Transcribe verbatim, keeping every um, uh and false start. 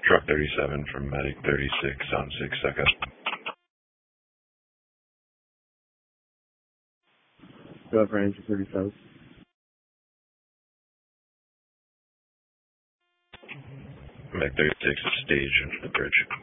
Truck thirty-seven from Medic thirty-six on six second. Go up Ranger thirty-seven. Medic thirty-six is staged into the bridge.